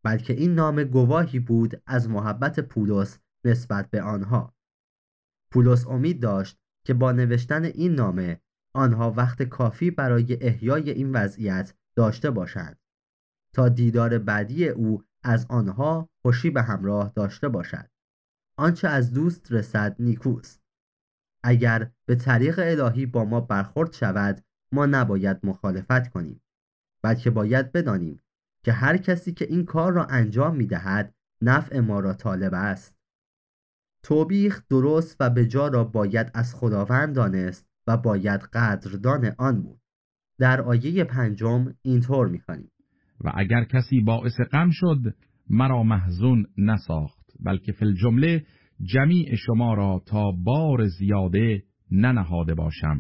بلکه این نامه گواهی بود از محبت پولس نسبت به آنها. پولس امید داشت که با نوشتن این نامه آنها وقت کافی برای احیای این وضعیت داشته باشند تا دیدار بعدی او از آنها خوشی به همراه داشته باشد. آنچه از دوست رسد نیکوست. اگر به طریق الهی با ما برخورد شود، ما نباید مخالفت کنیم، بلکه باید بدانیم که هر کسی که این کار را انجام می دهد نفع ما را طالب است. توبیخ درست و به جا را باید از خداوند دانست و باید قدردان آن بود. در آیه 5 اینطور می‌خوانیم: و اگر کسی باعث غم شد مرا محزون نساخت، بلکه فی الجمله جمیع شما را تا بار زیاده ننهاده باشم.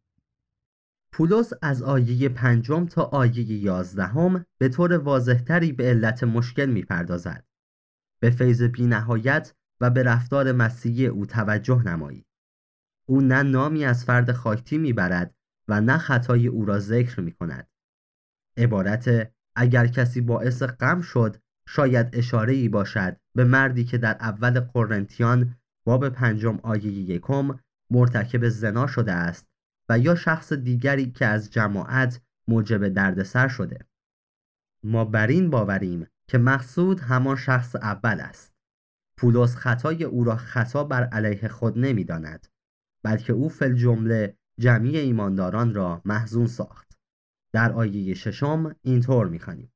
پولس از آیه 5 تا آیه 11 به طور واضح‌تری به علت مشکل می‌پردازد. به فیض بی‌نهایت و به رفتار مسیحی او توجه نمایید. او نه نامی از فرد خاکتی می‌برد و نه خطای او را ذکر می‌کند. عبارت اگر کسی باعث غم شد شاید اشاره‌ای باشد به مردی که در اول قرنتیان باب 5 آیه 1 مرتکب زنا شده است و یا شخص دیگری که از جماعت موجب دردسر شده. ما بر این باوریم که مقصود همان شخص اول است. پولس خطای او را خطا بر علیه خود نمی‌داند، بلکه او فی الجمله جمیع ایمانداران را محزون ساخت. در آیه 6 اینطور می‌خوانیم: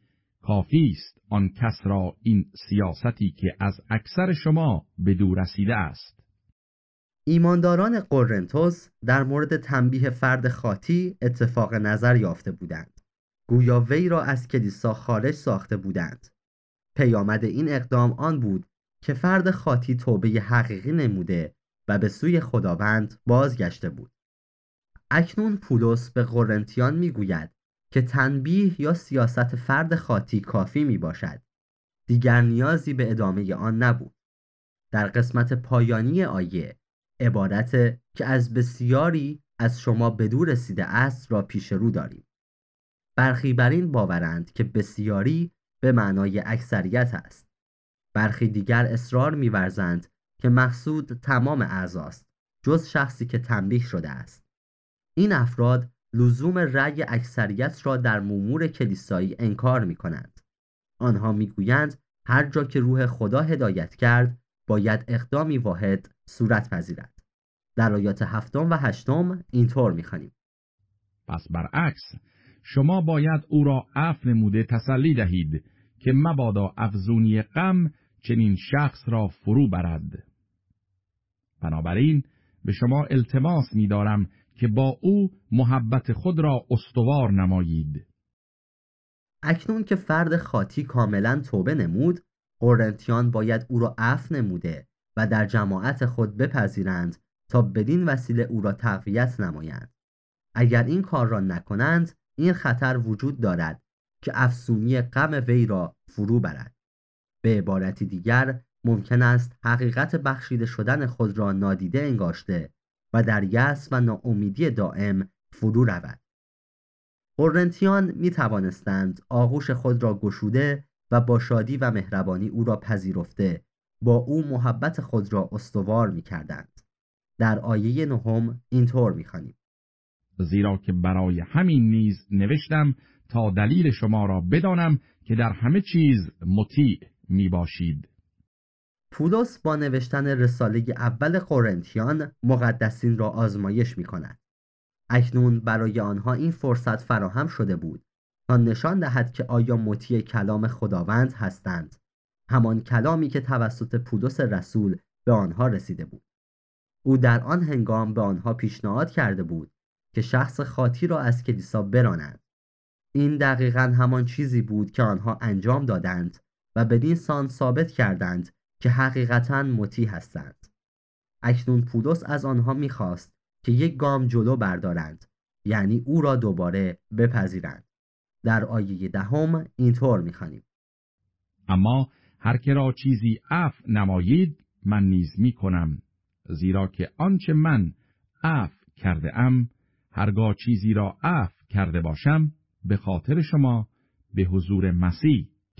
کافی است آن کس را این سیاستی که از اکثر شما به دور رسیده است. ایمانداران قرنتوس در مورد تنبیه فرد خاطی اتفاق نظر یافته بودند. گویا وی را از کلیسا خارج ساخته بودند. پیامد این اقدام آن بود که فرد خاطی توبه حقیقی نموده و به سوی خداوند بازگشته بود. اکنون پولس به قرنتیان میگوید که تنبیه یا سیاست فرد خاطی کافی می باشد. دیگر نیازی به ادامه آن نبود. در قسمت پایانی آیه عبارت که از بسیاری از شما به دور رسیده است را پیش رو داریم. برخی بر این باورند که بسیاری به معنای اکثریت است. برخی دیگر اصرار می‌ورزند که مقصود تمام اعضاست جز شخصی که تنبیه شده است. این افراد لزوم رأی اکثریت را در امور کلیسایی انکار می‌کنند. آنها می‌گویند هر جا که روح خدا هدایت کرد باید اقدامی واحد صورت پذیرد. در آیات 7 و 8 اینطور می‌خوانیم: پس برعکس شما باید او را عفو نموده تسلی دهید که مبادا افزونی غم چنین شخص را فرو برد. بنابراین به شما التماس می‌دارم که با او محبت خود را استوار نمایید. اکنون که فرد خاطی کاملا توبه نمود، قرنتیان باید او را عفو نموده و در جماعت خود بپذیرند تا بدین وسیله او را تقویت نمایند. اگر این کار را نکنند، این خطر وجود دارد که افزونی غم وی را فرو برد. به عبارتی دیگر ممکن است حقیقت بخشیده شدن خود را نادیده انگاشته و در یأس و ناامیدی دائم فرو رود. قرنتیان می توانستند آغوش خود را گشوده و با شادی و مهربانی او را پذیرفته با او محبت خود را استوار می کردند. در آیه 9 اینطور می خوانیم: زیرا که برای همین نیز نوشتم تا دلیل شما را بدانم که در همه چیز مطیع می باشید. پولس با نوشتن رساله اول قرنتیان مقدسین را آزمایش می کند. اکنون برای آنها این فرصت فراهم شده بود تا نشان دهد که آیا مطیع کلام خداوند هستند، همان کلامی که توسط پولس رسول به آنها رسیده بود. او در آن هنگام به آنها پیشنهاد کرده بود که شخص خاطی را از کلیسا برانند. این دقیقاً همان چیزی بود که آنها انجام دادند و بدین سان ثابت کردند که حقیقتاً مطیع هستند. اکنون پولس از آنها می‌خواست که یک گام جلو بردارند، یعنی او را دوباره بپذیرند. در آیه 10 اینطور می‌خوانیم: اما هر که را چیزی عفو نمایید من نیز می‌کنم، زیرا که آنچه من عفو کرده ام هرگاه چیزی را عفو کرده باشم به خاطر شما به حضور مسیح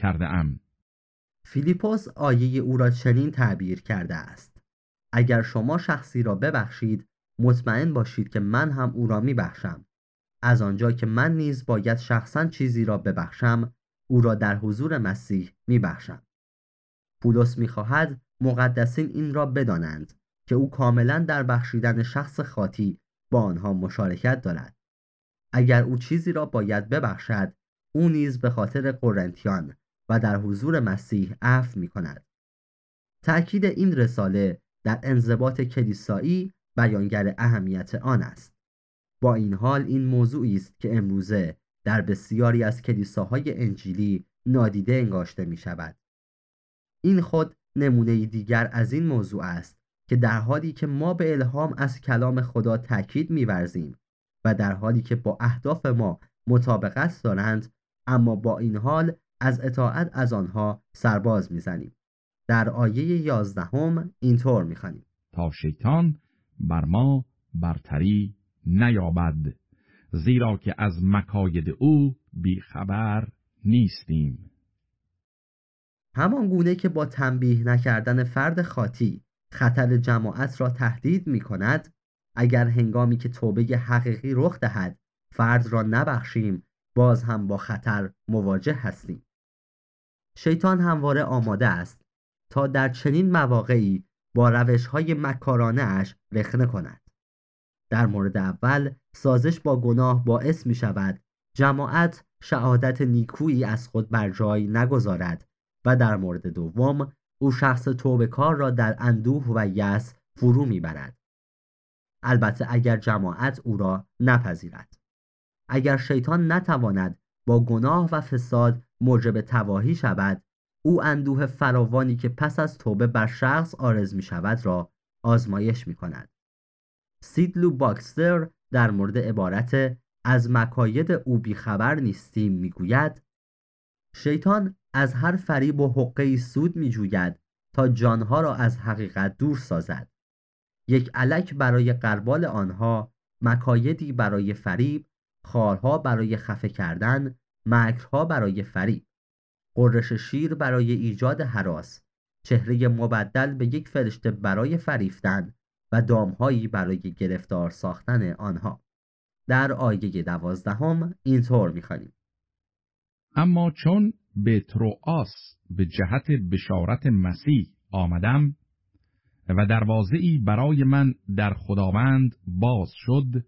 کرده ام. فیلیپوس آیه او را چنین تعبیر کرده است: اگر شما شخصی را ببخشید، مطمئن باشید که من هم او را میبخشم. از آنجا که من نیز باید شخصاً چیزی را ببخشم، او را در حضور مسیح میبخشم. پولس میخواهد مقدسین این را بدانند که او کاملاً در بخشیدن شخص خاطی با آنها مشارکت دارد. اگر او چیزی را باید ببخشد، او نیز به خاطر قرنتیان و در حضور مسیح عفو می‌کند. تأکید این رساله در انضباط کلیسایی بیانگر اهمیت آن است. با این حال این موضوعی است که امروزه در بسیاری از کلیساهای انجیلی نادیده انگاشته می‌شود. این خود نمونه دیگر از این موضوع است که در حالی که ما به الهام از کلام خدا تأکید می‌ورزیم و در حالی که با اهداف ما مطابقت دارند، اما با این حال از اطاعت از آنها سرباز می‌زنیم. در آیه 11 اینطور می‌خوانیم: تا شیطان بر ما برتری نیابد، زیرا که از مکاید او بیخبر نیستیم. همان گونه که با تنبیه نکردن فرد خاطی خطر جماعت را تهدید می‌کند، اگر هنگامی که توبه حقیقی رخ دهد فرد را نبخشیم، باز هم با خطر مواجه هستیم. شیطان همواره آماده است تا در چنین مواقعی با روش‌های مکارانه اش رخنه کند. در مورد اول، سازش با گناه باعث می شود جماعت شهادت نیکویی از خود بر جای نگذارد و در مورد دوم، او شخص توبه‌کار را در اندوه و یأس فرو میبرد. البته اگر جماعت او را نپذیرد. اگر شیطان نتواند با گناه و فساد موجب تباهی شود، او اندوه فراوانی که پس از توبه بر شخص عارض می شود را آزمایش می کند. سیدلو باکستر در مورد عبارت از مکاید او بیخبر نیستیم می گوید: شیطان از هر فریب و حقه‌ای سود می جوید تا جانها را از حقیقت دور سازد. یک الک برای غربال آنها، مکایدی برای فریب، خارها برای خفه کردن، مکرها برای فریب، غرش شیر برای ایجاد هراس، چهره مبدل به یک فرشته برای فریفتن و دامهایی برای گرفتار ساختن آنها. در آیه 12 اینطور می‌خوانیم: اما چون به تروآس به جهت بشارت مسیح آمدم و دروازه‌ای برای من در خداوند باز شد.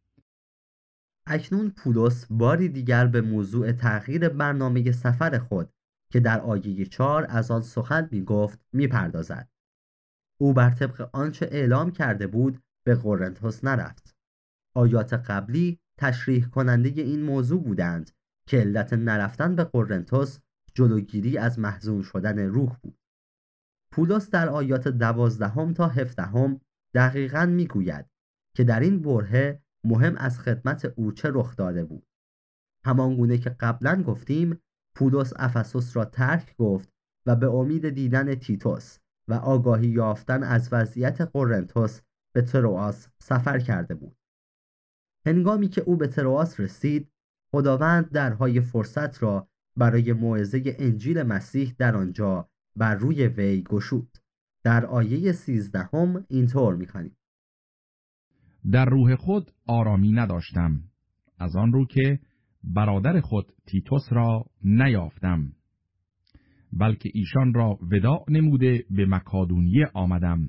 اکنون پولس باری دیگر به موضوع تغییر برنامه سفر خود که در آیه 4 از آن سخن می‌گفت می‌پردازد. او بر طبق آنچه اعلام کرده بود به قرنتس نرفت. آیات قبلی تشریح کننده این موضوع بودند که علت نرفتن به قرنتس جلوگیری از محزون شدن روح بود. پولس در آیات 12 تا 17 دقیقاً میگوید که در این برهه مهم از خدمت او چه رخ داده بود. همان گونه که قبلاً گفتیم، پولس افسوس را ترک گفت و به امید دیدن تیتوس و آگاهی یافتن از وضعیت قرنتس به تروآس سفر کرده بود. هنگامی که او به تروآس رسید، خداوند درهای فرصت را برای موعظه انجیل مسیح در آنجا بر روی وی گشود. در آیه 13 اینطور می‌خوانیم: در روح خود آرامی نداشتم، از آن رو که برادر خود تیتوس را نیافتم، بلکه ایشان را وداع نموده به مکادونیه آمدم.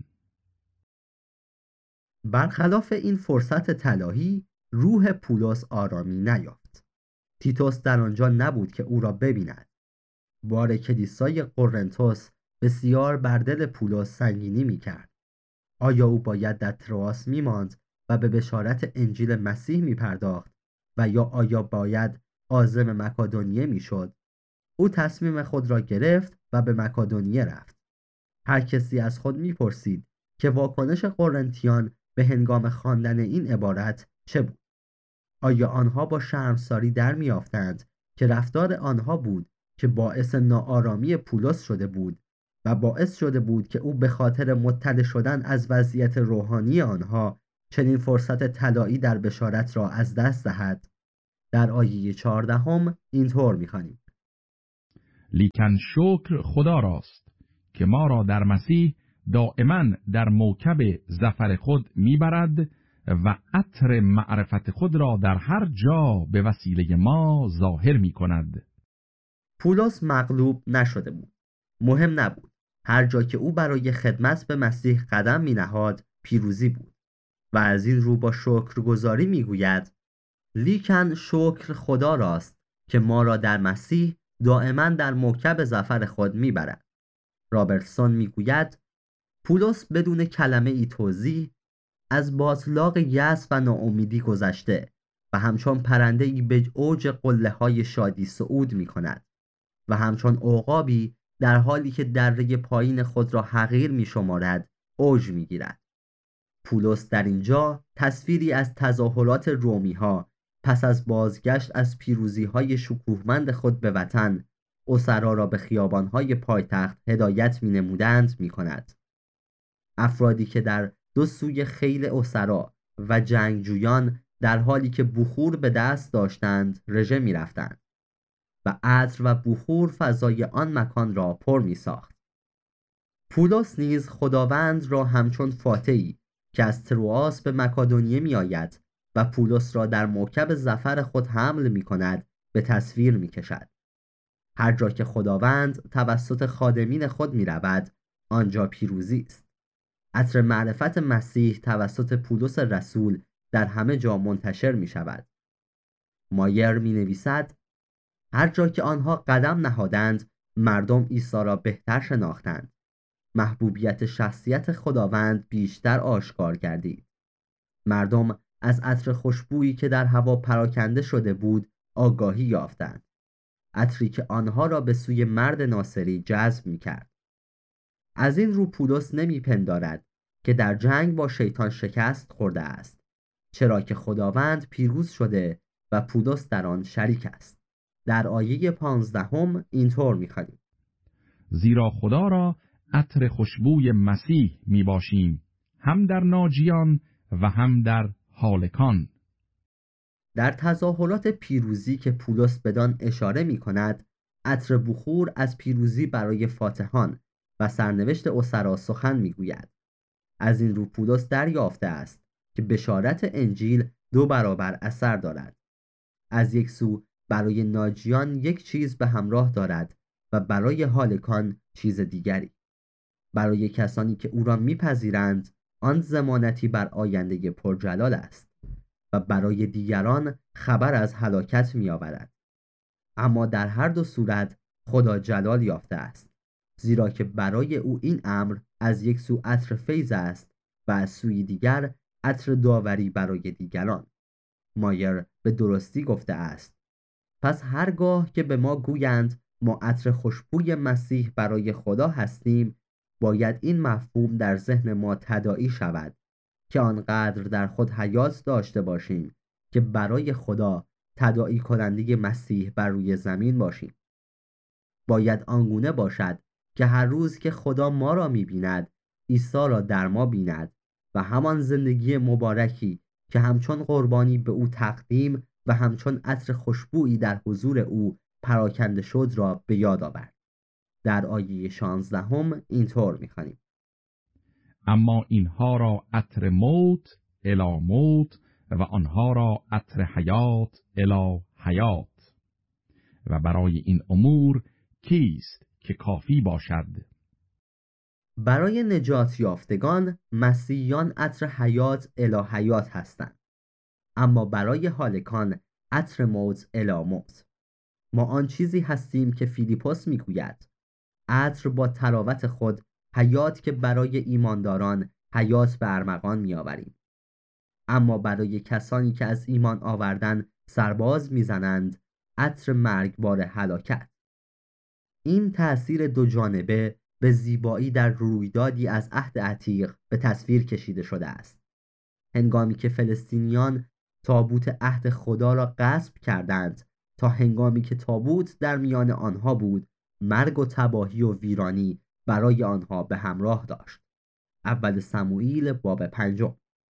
برخلاف این فرصت طلایی، روح پولس آرامی نیافت. تیتوس در آنجا نبود که او را ببیند. بار کلیسای قرنتس بسیار بر دل پولس سنگینی می‌کرد. آیا او باید در تروآس می‌ماند و به بشارت انجیل مسیح می‌پرداخت و یا آیا باید عازم مکادونیه می‌شد؟ او تصمیم خود را گرفت و به مکادونیه رفت. هر کسی از خود می‌پرسید که واکنش قرنتیان به هنگام خواندن این عبارت چه بود؟ آیا آنها با شرمساری در می‌یافتند که رفتار آنها بود که باعث ناآرامی پولس شده بود و باعث شده بود که او به خاطر مطلع شدن از وضعیت روحانی آنها چنین فرصت طلایی در بشارت را از دست دهد؟ در آیه 14 اینطور می‌خوانیم: لیکن شکر خدا راست که ما را در مسیح دائما در موکب ظفر خود میبرد و عطر معرفت خود را در هر جا به وسیله ما ظاهر می کند. پولس مغلوب نشده بود. مهم نبود. هر جا که او برای خدمت به مسیح قدم می نهاد پیروزی بود و از این رو با شکرگزاری می گوید لیکن شکر خدا راست که ما را در مسیح دائما در موکب ظفر خود می برد. رابرتسون می گوید پولس بدون کلمه ای توضیح از باطلاق یأس و ناامیدی گذشته و همچون پرنده ای به اوج قله های شادی صعود می کند و همچون عقابی در حالی که دره پایین خود را حقیر می شمارد اوج می گیرد. پولس در اینجا تصویری از تظاهرات رومی ها پس از بازگشت از پیروزی های شکوهمند خود به وطن اسرا را به خیابان های پایتخت هدایت می نمودند می کند. افرادی که در دو سوی خیل اسرا و جنگجویان در حالی که بخور به دست داشتند رژه می رفتند و عطر و بخور فضای آن مکان را پر می ساخت. پولس نیز خداوند را همچون فاتحی که از تروآس به مکدونیه می آید و پولس را در موکب ظفر خود حمل می کند به تصویر می کشد. هر جا که خداوند توسط خادمین خود می رود آنجا پیروزی است. عطر معرفت مسیح توسط پولس رسول در همه جا منتشر می شود. مایر می نویسد هر جا که آنها قدم نهادند مردم عیسی را بهتر شناختند. محبوبیت شخصیت خداوند بیشتر آشکار گردید. مردم از عطر خوشبویی که در هوا پراکنده شده بود آگاهی یافتند. عطری که آنها را به سوی مرد ناصری جذب می کرد. از این رو پولس نمی پندارد که در جنگ با شیطان شکست خورده است، چرا که خداوند پیروز شده و پولس در آن شریک است. در آیه 15 اینطور می خوانیم: زیرا خدا را عطر خوشبوی مسیح می باشیم، هم در ناجیان و هم در هالکان. در تظاهرات پیروزی که پولس بدان اشاره می کند، عطر بخور از پیروزی برای فاتحان و سرنوشت اسرا سخن می گوید. از این رو پولس دریافته است که بشارت انجیل 2 برابر اثر دارد. از یک سو برای ناجیان یک چیز به همراه دارد و برای هالکان چیز دیگری. برای کسانی که او را میپذیرند آن ضمانتی بر آینده پرجلال است و برای دیگران خبر از هلاکت میآورد. اما در هر دو صورت خدا جلال یافته است، زیرا که برای او این امر از یک سو عطر فیض است و از سوی دیگر عطر داوری برای دیگران. مایر به درستی گفته است: پس هرگاه که به ما گویند ما عطر خوشبوی مسیح برای خدا هستیم، باید این مفهوم در ذهن ما تداعی شود که آنقدر در خود حیات داشته باشیم که برای خدا تداعی کننده مسیح بر روی زمین باشیم. باید آنگونه باشد که هر روز که خدا ما را می‌بیند عیسی را در ما بیند و همان زندگی مبارکی که همچون قربانی به او تقدیم و همچون عطر خوشبویی در حضور او پراکنده شد را به یاد آورد. در آیه 16 اینطور می‌خوانیم: اما اینها را عطر موت الی موت و آنها را عطر حیات الی حیات. و برای این امور کیست که کافی باشد؟ برای نجات یافتگان مسیحیان عطر حیات الی حیات هستند، اما برای هالکان عطر موت الی موت. ما آن چیزی هستیم که فیلیپوس میگوید: عطر با تراوت خود حیات که برای ایمانداران حیات به ارمغان میآوریم، اما برای کسانی که از ایمان آوردن سرباز میزنند عطر مرگبار هلاکت. این تأثیر دو جانبه به زیبایی در رویدادی از عهد عتیق به تصویر کشیده شده است. هنگامی که فلسطینیان تابوت عهد خدا را غصب کردند تا هنگامی که تابوت در میان آنها بود مرگ و تباهی و ویرانی برای آنها به همراه داشت. اول سموئیل باب 5.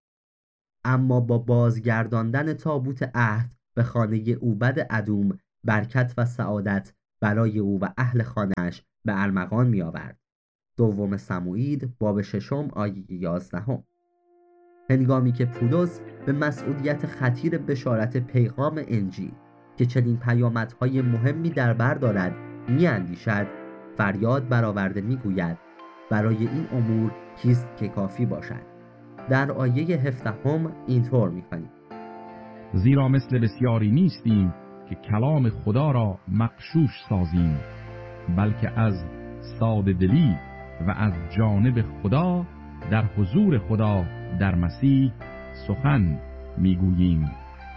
اما با بازگرداندن تابوت عهد به خانه اوبد ادوم برکت و سعادت برای او و اهل خانه‌اش به ارمغان می آورد. دوم سموئیل باب 6 آیه 11. هنگامی که پولس به مسئولیت خطیر بشارت پیغام انجیل که چنین پیامدهای مهمی در بر دارد می‌اندیشد، فریاد برآورده می‌گوید برای این امور کیست که کافی باشد. در آیه 17 اینطور می‌خوانیم: زیرا مثل بسیاری نیستیم که کلام خدا را مغشوش سازیم، بلکه از ساده دلی و از جانب خدا در حضور خدا در مسیح سخن میگوییم.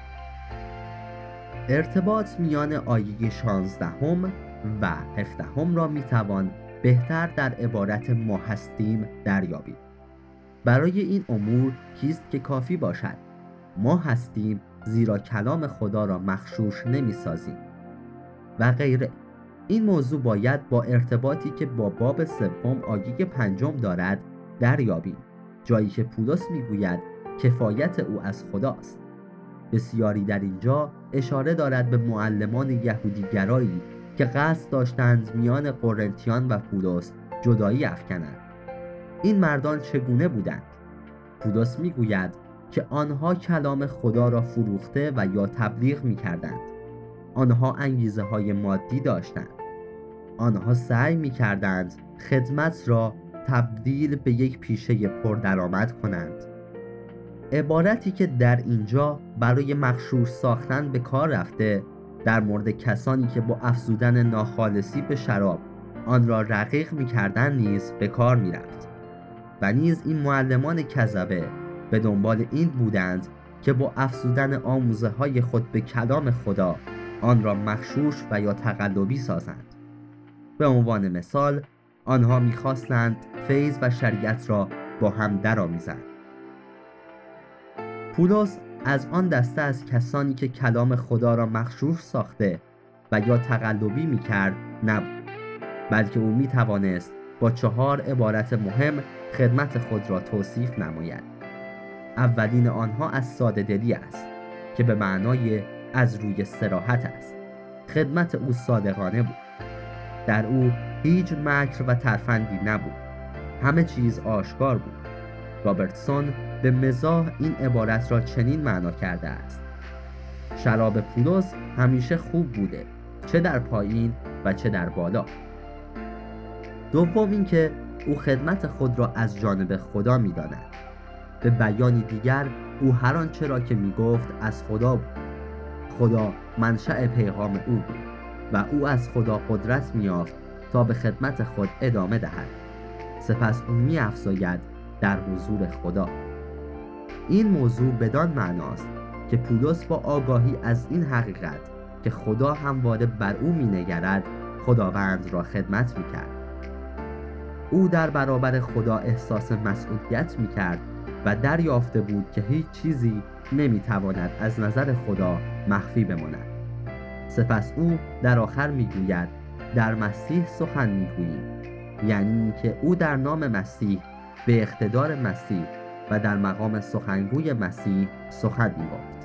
ارتباط میان آیه 16 و 17 را میتوان بهتر در عبارت ما هستیم دریابید. برای این امور کیست که کافی باشد؟ ما هستیم زیرا کلام خدا را مغشوش نمیسازیم و غیره. این موضوع باید با ارتباطی که با باب 3 آیه 5 دارد دریابیم، جایی که پولس میگوید کفایت او از خداست. بسیاری در اینجا اشاره دارد به معلمان یهودیگرایی که قصد داشتند میان قرنتیان و پولس جدایی افکنند. این مردان چگونه بودند؟ پولس میگوید که آنها کلام خدا را فروخته و یا تبلیغ میکردند. آنها انگیزه های مادی داشتند. آنها سعی میکردند خدمت را تبدیل به یک پیشه پردرآمد کنند. عبارتی که در اینجا برای مغشوش ساختن به کار رفته در مورد کسانی که با افزودن ناخالصی به شراب آن را رقیق می‌کردند نیز به کار می‌رفت. و نیز این معلمان کذبه به دنبال این بودند که با افزودن آموزه‌های خود به کلام خدا آن را مغشوش و یا تقلبی سازند. به عنوان مثال آنها می‌خواستند فیض و شریعت را با هم درآمیزند. پولس از آن دسته از کسانی که کلام خدا را مغشوش ساخته و یا تقلبی می‌کرد نبود، بلکه او می‌توانست با 4 عبارت مهم خدمت خود را توصیف نماید. اولین آنها از ساده دلی است که به معنای از روی صراحت است. خدمت او صادقانه بود. در او هیچ مکر و ترفندی نبود. همه چیز آشکار بود. رابرتسون به مزاح این عبارت را چنین معنا کرده است: شراب پولس همیشه خوب بوده، چه در پایین و چه در بالا. دوم اینکه او خدمت خود را از جانب خدا می‌داند. به بیانی دیگر او هر آنچه را که می‌گفت از خدا بود. خدا منشأ پیغام او بود و او از خدا قدرت می‌یافت تا به خدمت خود ادامه دهد. سپس او می‌افزاید در حضور خدا. این موضوع بدان معناست که پولس با آگاهی از این حقیقت که خدا همواره بر او می‌نگرد خداوند را خدمت می‌کرد. او در برابر خدا احساس مسئولیت می‌کرد و دریافته بود که هیچ چیزی نمی‌تواند از نظر خدا مخفی بماند. سپس او در آخر می‌گوید در مسیح سخن می‌گوییم، یعنی که او در نام مسیح به اقتدار مسیح و در مقام سخنگوی مسیح سخن می‌گفت.